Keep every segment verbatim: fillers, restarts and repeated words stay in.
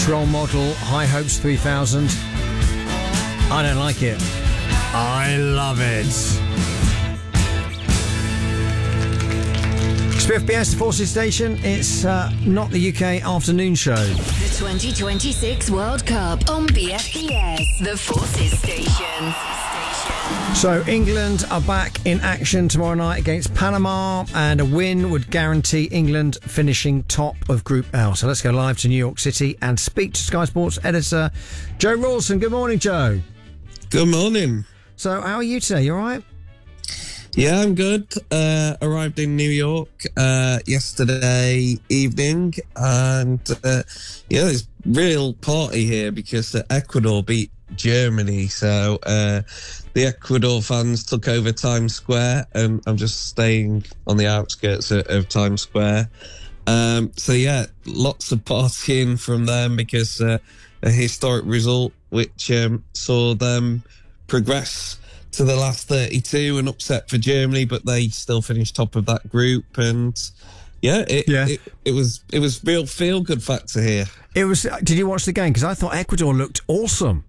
British role model, High Hopes three thousand. I don't like it. I love it. Spiff B S, the Forces Station. It's uh, not the U K afternoon show. The twenty twenty-six World Cup on B F B S, the Forces Station. So England are back in action tomorrow night against Panama, and a win would guarantee England finishing top of Group L. So let's go live to New York City and speak to Sky Sports editor Joe Rawson. Good morning, Joe. Good morning. So how are you today? You all right? Yeah, I'm good. Uh, arrived in New York uh, yesterday evening, and uh, yeah, there's real party here because uh, Ecuador beat Germany. So uh, the Ecuador fans took over Times Square, and I'm just staying on the outskirts of, of Times Square. Um, so yeah, lots of partying from them because uh, a historic result which um, saw them progress to the last thirty-two, and upset for Germany, but they still finished top of that group. And yeah, it yeah. it, it was it was real feel good factor here. It was. Did you watch the game? Because I thought Ecuador looked awesome.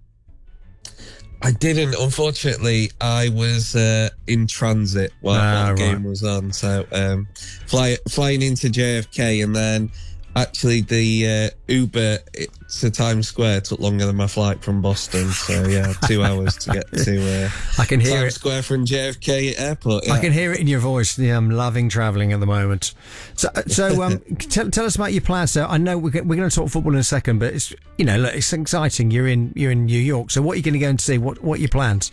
I didn't, unfortunately. I was uh, in transit while, ah, while the right. game was on, so um, fly, flying into J F K, and then actually the uh, Uber to Times Square took longer than my flight from Boston. So yeah, two hours to get to uh, I can hear Times it. Square from J F K Airport. Yeah. I can hear it in your voice. Yeah, I'm loving travelling at the moment. So, so um, tell, tell us about your plans. So I know we're, we're going to talk football in a second, but it's you know look, it's exciting. You're in you're in New York. So what are you going to go and see? What what are your plans?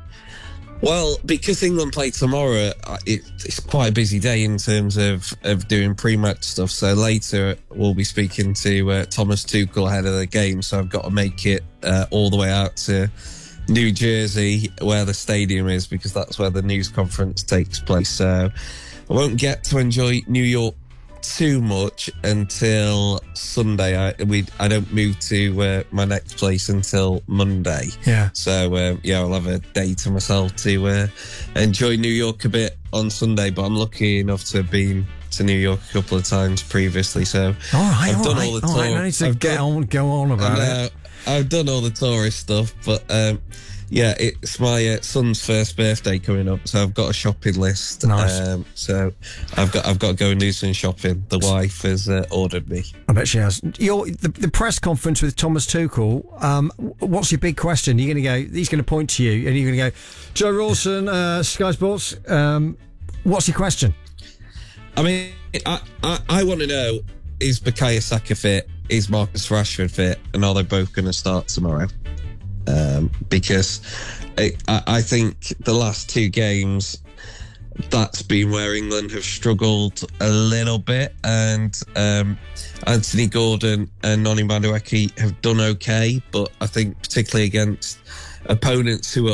Well, because England play tomorrow, it, it's quite a busy day in terms of, of doing pre-match stuff. So later we'll be speaking to uh, Thomas Tuchel ahead of the game. So I've got to make it uh, all the way out to New Jersey, where the stadium is, because that's where the news conference takes place. So I won't get to enjoy New York too much until Sunday. I we I don't move to uh, my next place until Monday. Yeah. So um, yeah, I'll have a day to myself to uh, enjoy New York a bit on Sunday. But I'm lucky enough to have been to New York a couple of times previously. So all right, I've all done right, all the all tour. right. I need to I've get done, on, go on about and, uh, it. I've done all the tourist stuff, but um, yeah, it's my uh, son's first birthday coming up, so I've got a shopping list. Nice. Um, so I've got I've got to go and do some shopping. The wife has uh, ordered me. I bet she has. Your the, the press conference with Thomas Tuchel. Um, what's your big question? You're going to go. He's going to point to you, and you're going to go, Joe Rawson, uh, Sky Sports. Um, what's your question? I mean, I I, I want to know: is Bukayo Saka fit? Is Marcus Rashford fit? And are they both going to start tomorrow? Um, because it, I, I think the last two games, that's been where England have struggled a little bit, and um, Anthony Gordon and Noni Madueke have done okay, but I think particularly against opponents who are